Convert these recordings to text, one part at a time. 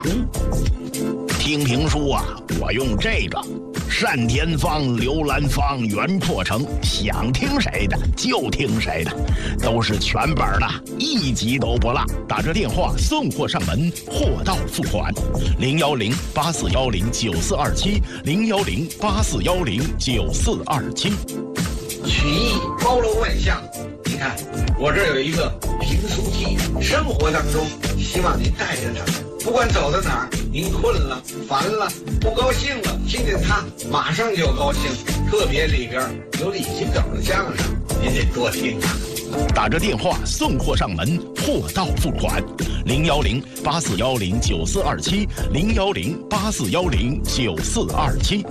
听评书啊，我用这个单田芳、刘兰芳、袁阔成，想听谁的就听谁的，都是全本的，一集都不落。打这电话送货上门，货到付款。010-8410-9427，010-8410-9427。 曲艺包罗万象，你看我这儿有一个评书机，生活当中希望您带着它，不管走到哪儿，您困了、烦了、不高兴了，听见它马上就高兴。特别里边有李金斗的相声，您得多听啊。 打着电话送货上门，货到付款。010-8410-9427，010-8410-9427。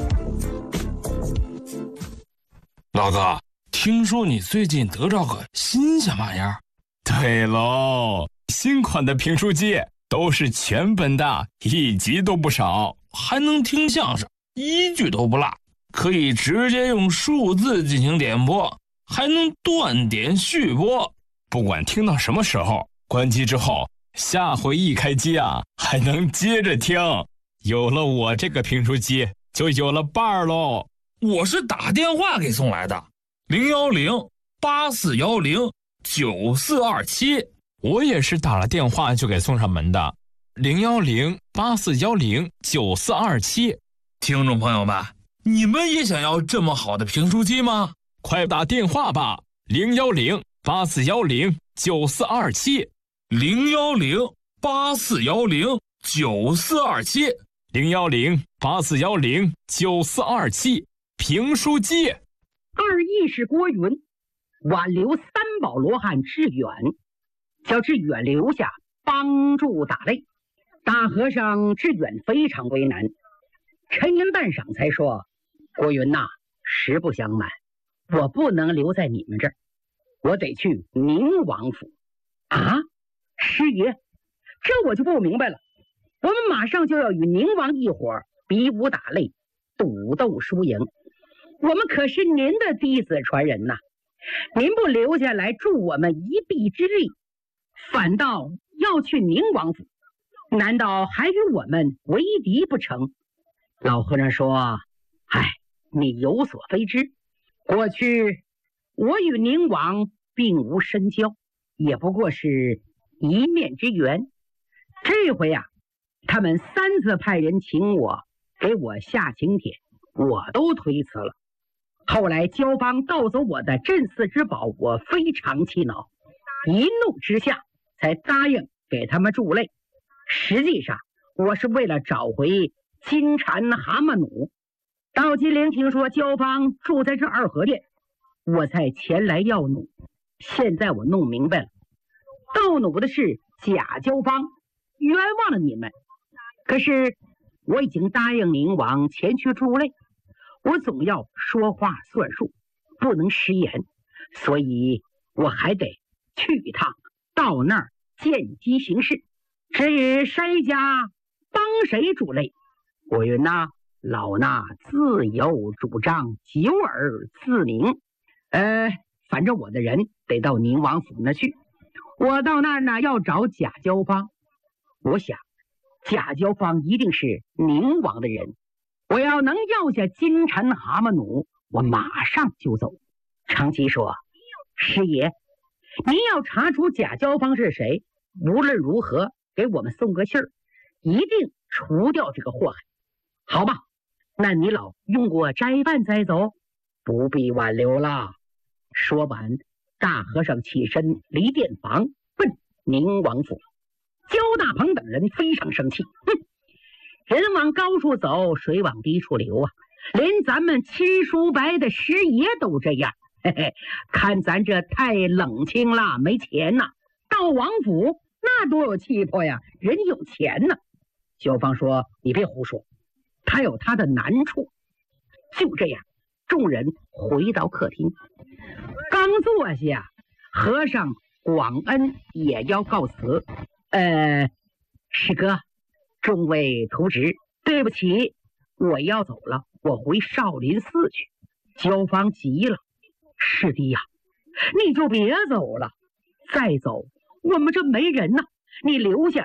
老哥，听说你最近得着个新鲜玩意儿？ 对喽，新款的评书机都是全本的，一集都不少， 还能听相声，一句都不落，可以直接用数字进行点播，还能断点续播。 不管听到什么时候，关机之后，下回一开机啊，还能接着听。有了我这个评书机，就有了伴儿喽。 我是打电话给送来的，010-8410-9427。 我也是打了电话就给送上门的，010-8410-9427。 听众朋友们，你们也想要这么好的评书机吗？ 快打电话吧，010-8410-9427。 010-8410-9427。 010-8410-9427。评书机。 二义是郭云，挽留三宝罗汉志远，叫志远留下帮助打擂。大和尚志远非常为难，沉吟半晌才说：郭云呐，实不相瞒，我不能留在你们这儿，我得去宁王府。啊，师爷，这我就不明白了。我们马上就要与宁王一伙比武打擂，赌斗输赢，我们可是您的弟子传人呐，您不留下来助我们一臂之力，反倒要去宁王府，难道还与我们为敌不成？老和尚说：哎，你有所非知，过去我与宁王并无深交，也不过是一面之缘。这回啊，他们3次派人请我，给我下请帖，我都推辞了。后来焦邦盗走我的镇寺之宝，我非常气恼，一怒之下才答应给他们助擂。实际上我是为了找回金蝉蛤蟆弩。到金陵听说焦邦住在这二合殿，我才前来要弩。现在我弄明白了，盗弩的是假焦邦，冤枉了你们。可是我已经答应宁王前去助擂，我总要说话算数，不能食言，所以我还得去一趟，到那儿见机行事。至于谁家帮谁助擂，我云呐，老衲自有主张，久而自明。反正我的人得到宁王府那去，我到那儿呢要找贾交方。我想贾交方一定是宁王的人，我要能要下金蝉蛤蟆弩，我马上就走。长吉说：师爷，您要查出贾交方是谁，无论如何给我们送个信儿，一定除掉这个祸害。好吧，那你老用过斋饭再走，不必挽留了。说完，大和尚起身离殿房奔宁王府。焦大鹏等人非常生气，人往高处走，水往低处流啊！连咱们亲叔伯的师爷都这样，看咱这太冷清了，没钱呐。到王府那多有气魄呀，人有钱呢。焦芳说：你别胡说，他有他的难处。就这样，众人回到客厅，刚坐下，和尚广恩也要告辞。师哥，众位徒侄，对不起，我要走了，我回少林寺去。焦芳急了：师弟呀，你就别走了，再走我们这没人呐，你留下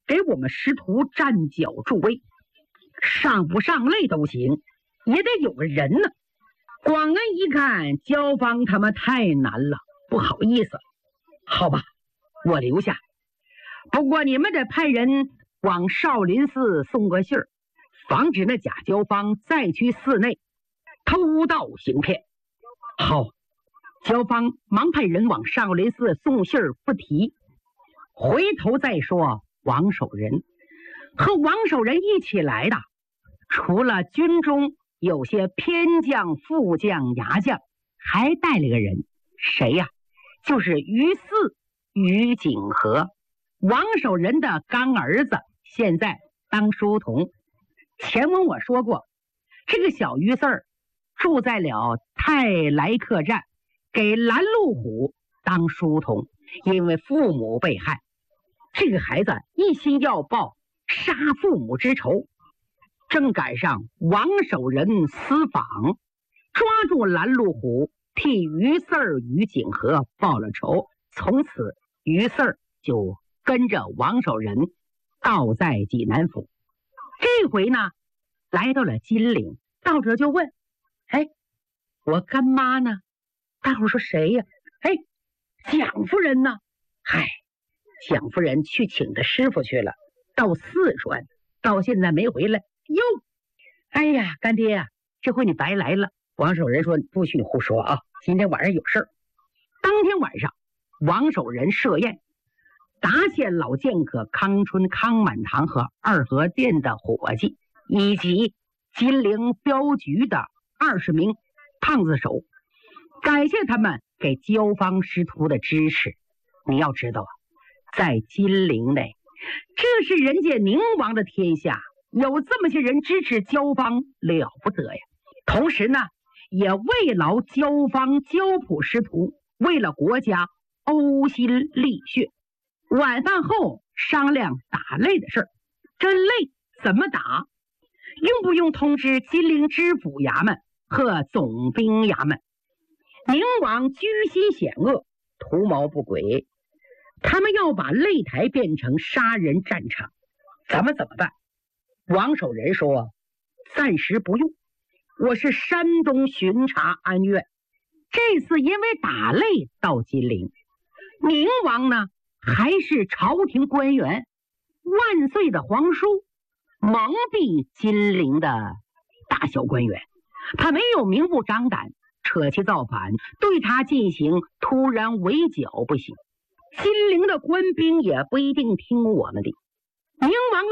给我们师徒站脚助威，上不上擂都行，也得有个人呢。广恩一看焦芳他们太难了，不好意思，好吧，我留下。不过你们得派人往少林寺送个信儿，防止那贾焦芳再去寺内偷盗行骗。好，焦芳忙派人往少林寺送信儿不提。回头再说王守仁，和王守仁一起来的，除了军中有些偏将、副将、牙将，还带了个人，谁呀？就是于四、于景和，王守仁的干儿子，现在当书童。前文我说过，这个小于四儿住在了泰来客栈，给拦路虎当书童，因为父母被害，这个孩子一心要报杀父母之仇。正赶上王守仁私访，抓住拦路虎，替于四儿、于景和报了仇。从此于四儿就跟着王守仁到在济南府。这回呢，来到了金陵，到这就问：哎，我干妈呢？大伙说谁呀？哎，蒋夫人呢？嗨，蒋夫人去请她师傅去了，到四川，到现在没回来。哟，哎呀，干爹呀，这回你白来了。王守仁说：不许你胡说啊，今天晚上有事儿。当天晚上，王守仁设宴，答谢老剑客康春、康满堂和二河店的伙计，以及金陵镖局的20名胖子手，感谢他们给焦芳师徒的支持。你要知道啊，在金陵内，这是人家宁王的天下，有这么些人支持焦芳，了不得呀。同时呢，也慰劳焦芳、焦朴师徒为了国家呕心沥血。晚饭后商量打擂的事儿，这擂怎么打？用不用通知金陵知府衙门和总兵衙门？宁王居心险恶，图谋不轨，他们要把擂台变成杀人战场，咱们怎么办？王守仁说：暂时不用，我是山东巡查安院，这次因为打擂到金陵，宁王呢还是朝廷官员，万岁的皇叔蒙蔽金陵的大小官员，他没有明目张胆扯旗造反，对他进行突然围剿不行。金陵的官兵也不一定听我们的。宁王